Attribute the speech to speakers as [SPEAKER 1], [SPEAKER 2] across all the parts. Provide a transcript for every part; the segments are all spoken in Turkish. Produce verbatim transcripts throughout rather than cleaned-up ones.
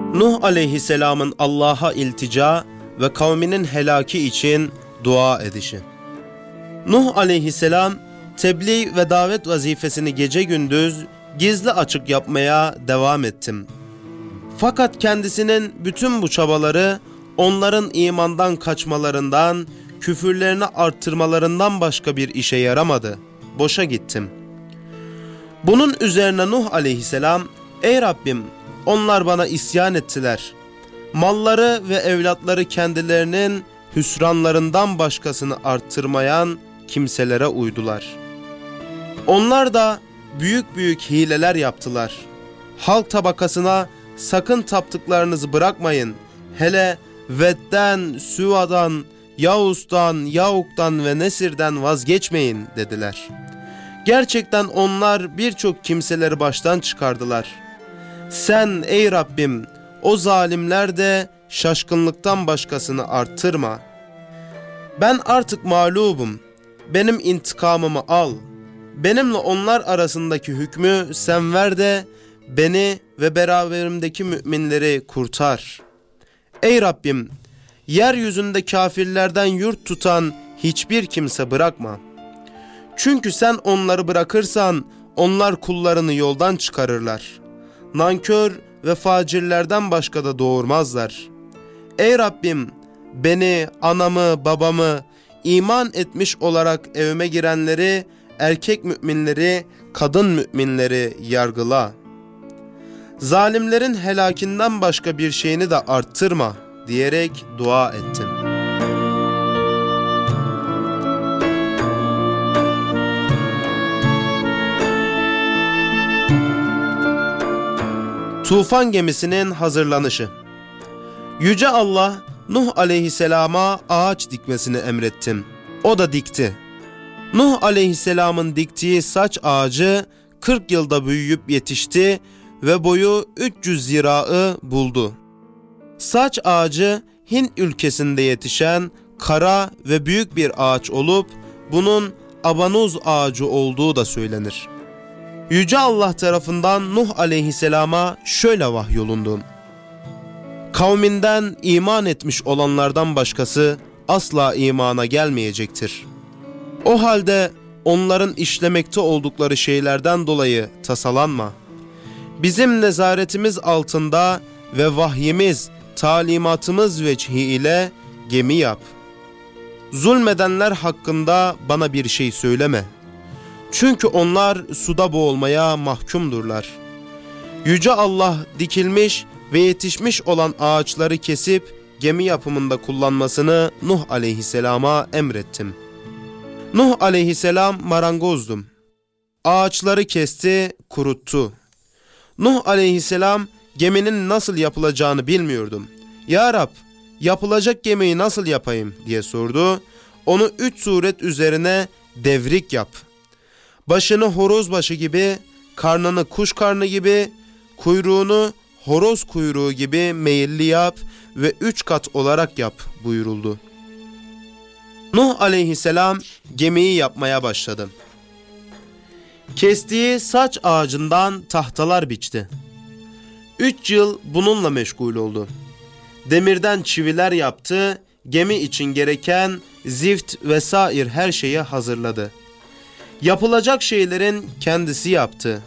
[SPEAKER 1] Nuh aleyhisselamın Allah'a iltica ve kavminin helaki için dua edişi. Nuh aleyhisselam tebliğ ve davet vazifesini gece gündüz gizli açık yapmaya devam ettim. Fakat kendisinin bütün bu çabaları onların imandan kaçmalarından, küfürlerini arttırmalarından başka bir işe yaramadı. Boşa gittim. Bunun üzerine Nuh aleyhisselam, ey Rabbim, onlar bana isyan ettiler. Malları ve evlatları kendilerinin hüsranlarından başkasını arttırmayan kimselere uydular. Onlar da büyük büyük hileler yaptılar. Halk tabakasına sakın taptıklarınızı bırakmayın. Hele Ved'den, Süva'dan, Yavuz'dan, Yavuk'tan ve Nesir'den vazgeçmeyin dediler. Gerçekten onlar birçok kimseleri baştan çıkardılar. Sen ey Rabbim o zalimler de şaşkınlıktan başkasını arttırma. Ben artık mağlubum. Benim intikamımı al. Benimle onlar arasındaki hükmü sen ver de beni ve beraberimdeki müminleri kurtar. Ey Rabbim, yeryüzünde kafirlerden yurt tutan hiçbir kimse bırakma. Çünkü sen onları bırakırsan onlar kullarını yoldan çıkarırlar. Nankör ve facirlerden başka da doğurmazlar. Ey Rabbim, beni, anamı, babamı, iman etmiş olarak evime girenleri, erkek müminleri, kadın müminleri yargıla. Zalimlerin helakinden başka bir şeyini de arttırma diyerek dua ettim. Tufan gemisinin hazırlanışı. Yüce Allah, Nuh aleyhisselama ağaç dikmesini emrettim. O da dikti. Nuh aleyhisselamın diktiği saç ağacı kırk yılda büyüyüp yetişti ve boyu üç yüz zirağı buldu. Saç ağacı Hint ülkesinde yetişen kara ve büyük bir ağaç olup bunun abanuz ağacı olduğu da söylenir. Yüce Allah tarafından Nuh aleyhisselama şöyle vahyolundu. Kavminden iman etmiş olanlardan başkası asla imana gelmeyecektir. O halde onların işlemekte oldukları şeylerden dolayı tasalanma. Bizim nezaretimiz altında ve vahyimiz, talimatımız vecihi ile gemi yap. Zulmedenler hakkında bana bir şey söyleme. Çünkü onlar suda boğulmaya mahkumdurlar. Yüce Allah dikilmiş ve yetişmiş olan ağaçları kesip gemi yapımında kullanmasını Nuh aleyhisselama emrettim. Nuh aleyhisselam marangozdum. Ağaçları kesti, kuruttu. Nuh aleyhisselam geminin nasıl yapılacağını bilmiyordum. Ya Rab, yapılacak gemiyi nasıl yapayım diye sordu. Onu üç suret üzerine devrik yap. Başını horoz başı gibi, karnını kuş karnı gibi, kuyruğunu horoz kuyruğu gibi meyilli yap ve üç kat olarak yap buyuruldu. Nuh aleyhisselam gemiyi yapmaya başladı. Kestiği saç ağacından tahtalar biçti. Üç yıl bununla meşgul oldu. Demirden çiviler yaptı, gemi için gereken zift vesaire her şeyi hazırladı. Yapılacak şeylerin kendisi yaptı.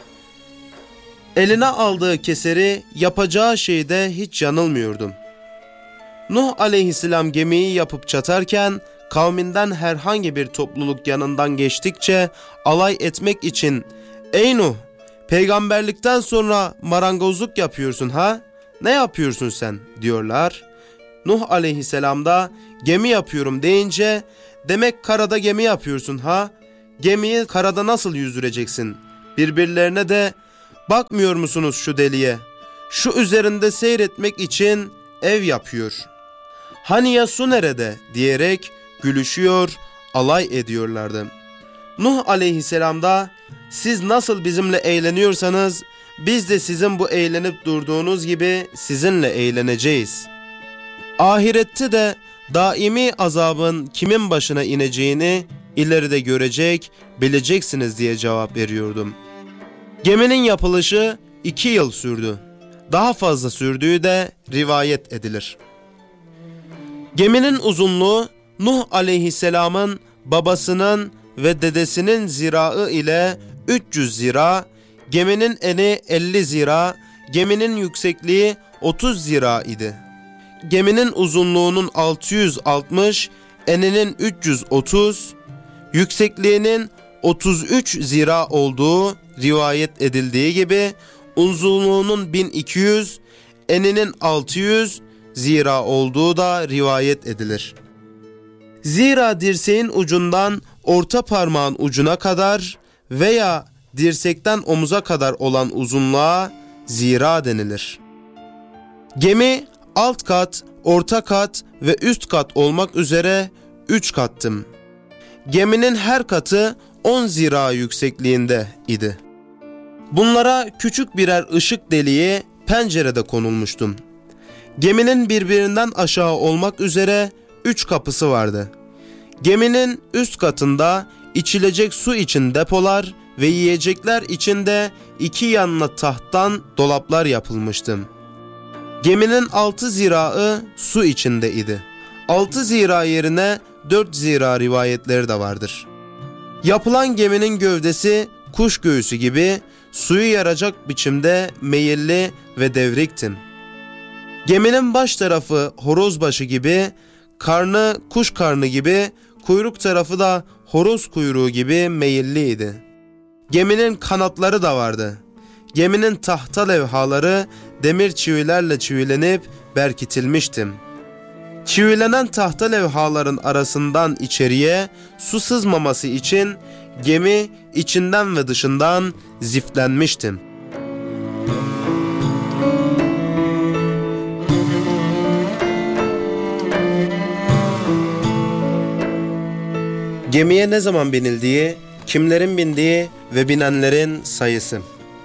[SPEAKER 1] Eline aldığı keseri yapacağı şeyde hiç yanılmıyordum. Nuh aleyhisselam gemiyi yapıp çatarken kavminden herhangi bir topluluk yanından geçtikçe alay etmek için "Ey Nuh, peygamberlikten sonra marangozluk yapıyorsun ha? Ne yapıyorsun sen?" diyorlar. Nuh aleyhisselam da "Gemi yapıyorum" deyince "Demek karada gemi yapıyorsun ha? Gemiyi karada nasıl yüzdüreceksin?" Birbirlerine de "Bakmıyor musunuz şu deliye? Şu üzerinde seyretmek için ev yapıyor. Hani ya su nerede?" diyerek gülüşüyor, alay ediyorlardı. Nuh aleyhisselam da "Siz nasıl bizimle eğleniyorsanız biz de sizin bu eğlenip durduğunuz gibi sizinle eğleneceğiz. Ahirette de daimi azabın kimin başına ineceğini ileride görecek, bileceksiniz" diye cevap veriyordum. Geminin yapılışı iki yıl sürdü. daha fazla sürdüğü de rivayet edilir. Geminin uzunluğu Nuh aleyhisselamın babasının ve dedesinin zirağı ile üç yüz zira, geminin eni elli zira, geminin yüksekliği otuz zira idi. Geminin uzunluğunun altı yüz altmış, eninin üç yüz otuz, yüksekliğinin otuz üç zira olduğu rivayet edildiği gibi uzunluğunun bin iki yüz, eninin altı yüz zira olduğu da rivayet edilir. Zira dirseğin ucundan orta parmağın ucuna kadar veya dirsekten omuza kadar olan uzunluğa zira denilir. Gemi alt kat, orta kat ve üst kat olmak üzere üç kattım. Geminin her katı on zira yüksekliğinde idi. Bunlara küçük birer ışık deliği pencerede konulmuştum. Geminin birbirinden aşağı olmak üzere üç kapısı vardı. Geminin üst katında içilecek su için depolar ve yiyecekler için de iki yanına tahttan dolaplar yapılmıştı. Geminin altı zirağı su içinde idi. Altı zira yerine dört zira rivayetleri de vardır. Yapılan geminin gövdesi kuş göğsü gibi suyu yaracak biçimde meyilli ve devriktim. Geminin baş tarafı horoz başı gibi, karnı kuş karnı gibi, kuyruk tarafı da horoz kuyruğu gibi meyilliydi. Geminin kanatları da vardı. Geminin tahta levhaları demir çivilerle çivilenip berkitilmiştim. Çivilenen tahta levhaların arasından içeriye su sızmaması için gemi içinden ve dışından ziftlenmiştim. Gemiye ne zaman binildiği, kimlerin bindiği ve binenlerin sayısı.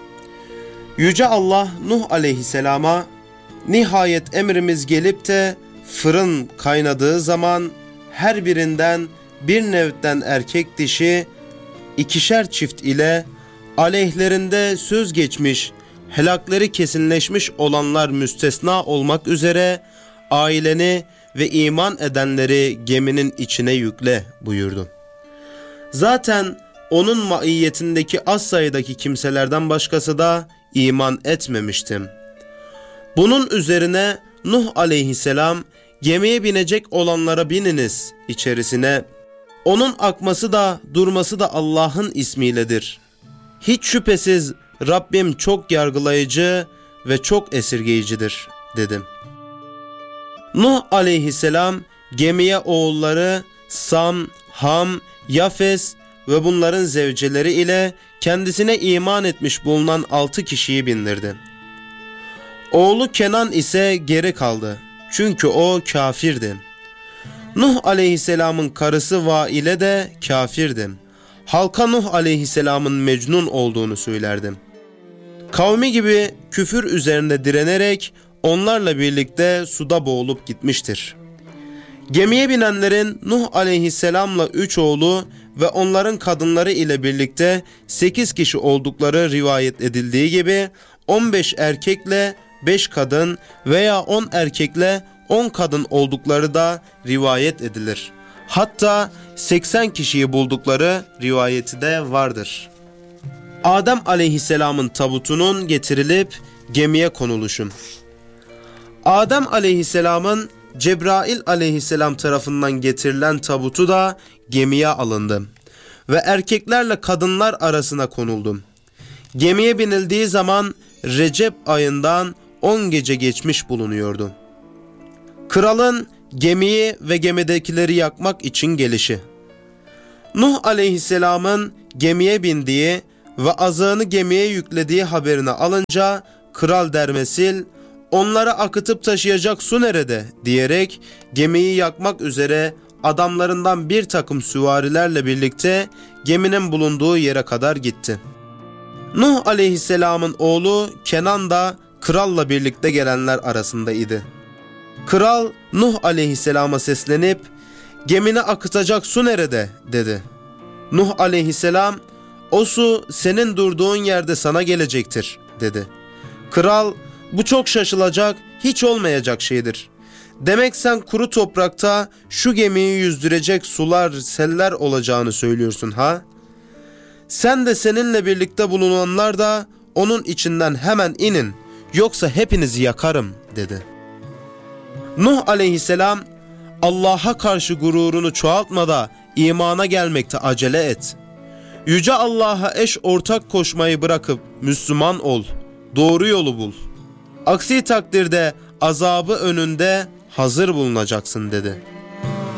[SPEAKER 1] Yüce Allah Nuh aleyhisselama, nihayet emrimiz gelip de fırın kaynadığı zaman her birinden bir nevden erkek dişi ikişer çift ile aleyhlerinde söz geçmiş, helakleri kesinleşmiş olanlar müstesna olmak üzere aileni ve iman edenleri geminin içine yükle buyurdu. Zaten onun maiyetindeki az sayıdaki kimselerden başkası da iman etmemiştim. Bunun üzerine Nuh aleyhisselam gemiye binecek olanlara bininiz içerisine. Onun akması da durması da Allah'ın ismiyledir. Hiç şüphesiz Rabbim çok yargılayıcı ve çok esirgeyicidir dedim. Nuh aleyhisselam gemiye oğulları Sam, Ham, Yafes ve bunların zevceleri ile kendisine iman etmiş bulunan altı kişiyi bindirdi. Oğlu Kenan ise geri kaldı. Çünkü o kafirdi. Nuh aleyhisselamın karısı Vaile de kafirdi. Halka Nuh aleyhisselamın mecnun olduğunu söylerdim. Kavmi gibi küfür üzerinde direnerek onlarla birlikte suda boğulup gitmiştir. Gemiye binenlerin Nuh aleyhisselamla üç oğlu ve onların kadınları ile birlikte sekiz kişi oldukları rivayet edildiği gibi on beş erkekle beş kadın veya on erkekle on kadın oldukları da rivayet edilir. Hatta seksen kişiyi buldukları rivayeti de vardır. Adem aleyhisselamın tabutunun getirilip gemiye konuluşu. Adem aleyhisselamın Cebrail aleyhisselam tarafından getirilen tabutu da gemiye alındı ve erkeklerle kadınlar arasına konuldu. Gemiye binildiği zaman Recep ayından on gece geçmiş bulunuyordu. Kralın gemiyi ve gemidekileri yakmak için gelişi. Nuh aleyhisselamın gemiye bindiği ve azığını gemiye yüklediği haberini alınca Kral Dermesil, onları akıtıp taşıyacak su nerede diyerek gemiyi yakmak üzere adamlarından bir takım süvarilerle birlikte geminin bulunduğu yere kadar gitti. Nuh aleyhisselamın oğlu Kenan da kralla birlikte gelenler arasındaydı. Kral Nuh aleyhisselama seslenip gemini akıtacak su nerede dedi. Nuh aleyhisselam o su senin durduğun yerde sana gelecektir dedi. Kral Bu çok şaşılacak, hiç olmayacak şeydir. Demek sen kuru toprakta şu gemiyi yüzdürecek sular, seller olacağını söylüyorsun ha? Sen de seninle birlikte bulunanlar da onun içinden hemen inin, yoksa hepinizi yakarım dedi. Nuh aleyhisselam, Allah'a karşı gururunu çoğaltma da imana gelmekte acele et. Yüce Allah'a eş ortak koşmayı bırakıp Müslüman ol, doğru yolu bul. Aksi takdirde azabı önünde hazır bulunacaksın dedi.